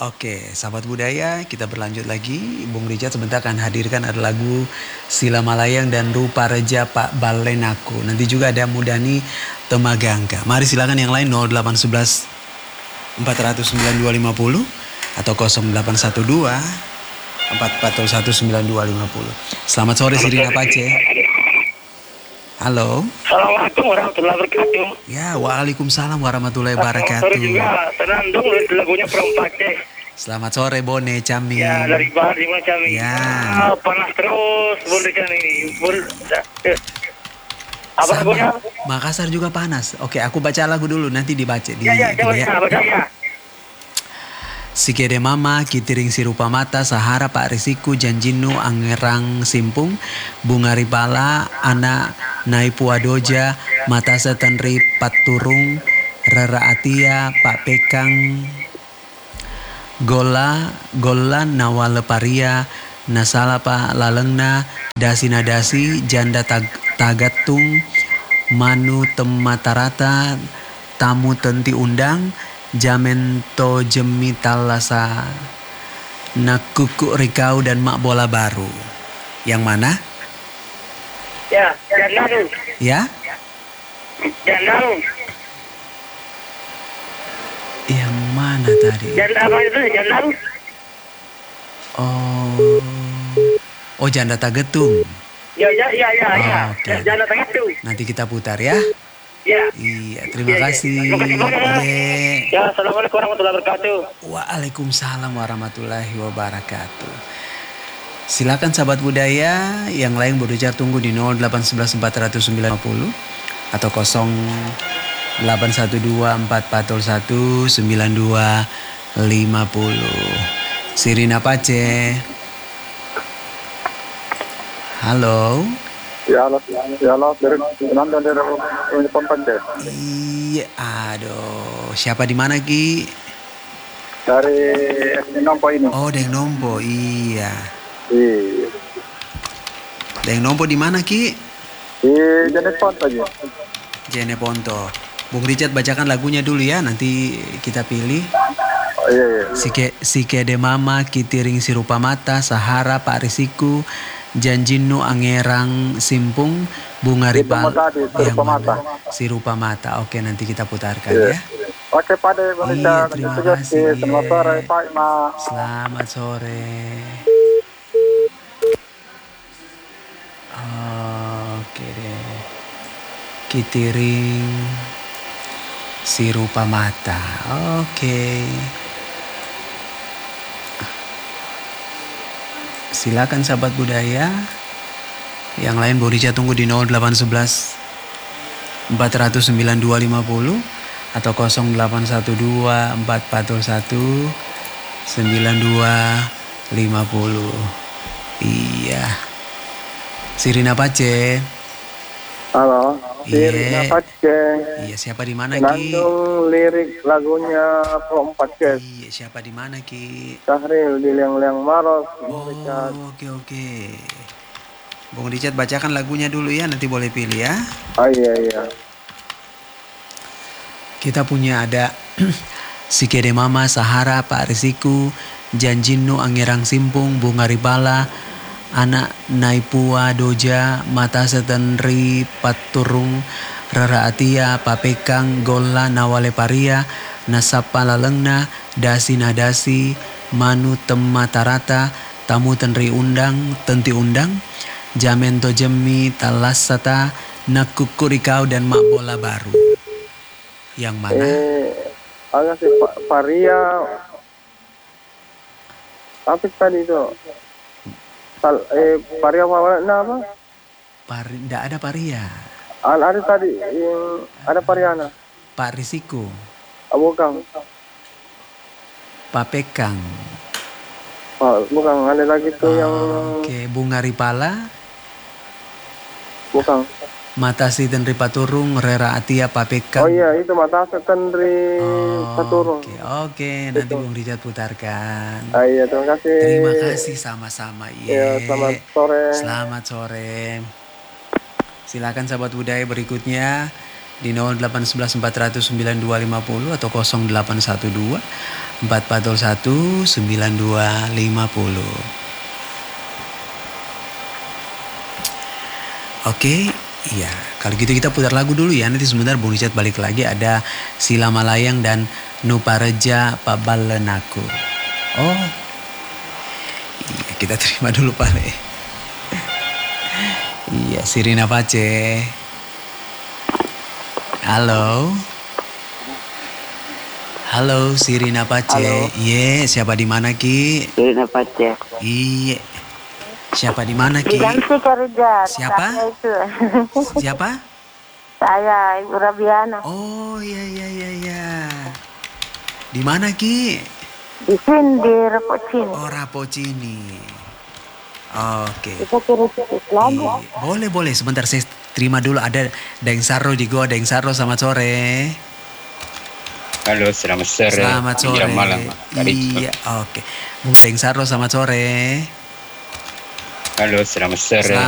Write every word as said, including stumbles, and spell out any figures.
Oke, sahabat budaya, kita berlanjut lagi. Bung Richard sebentar akan hadirkan ada lagu Sila Malayang dan Rupa Reja Pak Balenaku. Nanti juga ada Mudani Temagangka. Mari silakan yang lain nol delapan satu satu empat nol sembilan dua lima nol atau nol delapan satu dua empat empat satu sembilan dua lima nol. Selamat sore Sirina Pace. Halo. Assalamualaikum warahmatullahi wabarakatuh. Ya, waalaikumsalam warahmatullahi wabarakatuh. Sore juga, Senandung lagunya Perempatnya. Selamat sore Bone Cami. Ya, dari Bahar di Macami. Ya. Ah, panas terus Bun Rican ini. Bun, eh. Apa Sama. lagunya? Makassar juga panas. Oke, aku baca lagu dulu nanti dibaca di Ya, ya, coba ini ya, baca ya. Sikede mama, kitiring sirupa mata, sahara pak risiku, janjinu, angerang simpung, bunga ripala, anak naipu adoja, mata setenri paturung, rera atia, pak pekang, gola, gola nawa leparia, nasala pak lalengna, dasi nadasi, janda tag, tagatung, manu tematarata, tamu tenti undang, jamento jemi talasa, nakuku rikau dan mak bola baru. Yang mana? Ya, Jandalu. Ya? Jandalu. Yang mana tadi? Janda apa itu? Jandalu. Oh, oh janda tagetung. Ya, ya, ya, ya, ya. Oh, oke. Janda tengah itu. Nanti kita putar ya. Ya. Iya, terima Ya, ya. kasih. Terima kasih banyak. Iya. Ya, assalamualaikum warahmatullahi wabarakatuh. Waalaikumsalam warahmatullahi wabarakatuh. Silakan sahabat budaya yang lain berujar tunggu di nol delapan satu satu empat nol sembilan nol atau nol delapan satu dua empat empat nol satu sembilan dua lima nol. Sirina Pace. Halo. Ya Allah, ya Allah, dari Nanda dari Perempatnya. Iya, aduh. Siapa di mana Ki? Dari S D Nompo ini. Oh, Deng Nompo. Iya. Iya. Deng Nompo di mana Ki? Di Janet Pont aja. Jene Ponto. Bung Richard bacakan lagunya dulu ya, nanti kita pilih. Oh, iya, iya. Sike Sike de Mama, Kitiring Sirupa Mata, Sahara Pak Risiku, Janjinu Angerang Simpung, Bunga Itu Ripal. tadi, Sirupa Mata. Sirupa Mata. Oke, nanti kita putarkan Iya. ya. Oke, pada Iya, Indonesia. terima Itu kasih. sih. Selamat sore, Iya. Pak Ma. Selamat sore. Oke deh. Kitiring Sirupa Mata. Oke. Silakan sahabat budaya. Yang lain boleh saya tunggu di nol delapan satu satu empat nol sembilan dua lima nol atau nol delapan satu dua empat empat nol satu sembilan dua lima nol. Iya. Sirina Pace. Halo, Sirina Iya. Pace. Iya, siapa di mana Ki? Nandung lirik lagunya Perempatnya. Iya, siapa di mana Ki? Sahril di Liang-Liang Maros. Oh, oke oke. Bung Richard bacakan lagunya dulu ya, nanti boleh pilih ya. Oh iya iya. Kita punya ada Sikede Mama, Sahara, Pak Risiku, Janjinu Angerang Simpung, Bunga Ripala, Anak Naipua Doja, Mata Setenri Paturung, Rara Atia, Papekang, Gola Nawale Paria, Nasapa Lalengna, Dasi Nadasi, Manu Tematarata, Tamu Tenri Undang, Tenti Undang, Jamento Jemi, Talasata, Nakukurikau dan Mak Bola Baru. Yang mana? Eh, agak sih Pak Paria. Tapi tadi itu. Sal, eh, Paria apa? apa? Pari, nggak ada Paria. Al ada tadi yang ada Pariana. Pak Risiku, Ah, bukan. Pak Pekang. Ah, bukan ada lagi tuh yang Oke, Bunga Ripala, bukan. Mata Si Tenri Paturung, Rera Atia, Pak Pekang. Oh iya itu mata setendri Oh, Paturung. Oke, oke, nanti Bung Richard putarkan. Ah, iya terima kasih. Terima kasih sama-sama. Ya, Iya. selamat sore. Selamat sore. Silakan sahabat budaya berikutnya di nol delapan satu satu empat nol nol sembilan dua lima nol atau nol delapan satu dua empat empat nol satu sembilan dua lima nol. Oke, iya. Kalau gitu kita putar lagu dulu ya. Nanti sebentar Bung Richard balik lagi. Ada Sila Malayang dan Nupareja Pabalenaku. Oh, iya, kita terima dulu Pale. Iya, Sirina Pace. Halo. Halo, Sirina Pace. Iya, siapa di mana Ki? Sirina Pace. Iya. Siapa di mana Ki? Diganti kerja. Siapa? Saya itu. Siapa? Saya Ibu Rabiana. Oh, iya iya iya iya. Di mana Ki? Di sini di Rapocini. Oh, Rapocini. Oke. Kita kira-kira lagu. Iya. Boleh boleh. Sebentar saya terima dulu. Ada Deng Sarro di Goa. Deng Sarro, selamat sore. Halo, selamat sore. Selamat sore. Menjelang malam. Iya, oke. Bung Deng Sarro, selamat sore. Halo, selamat sore.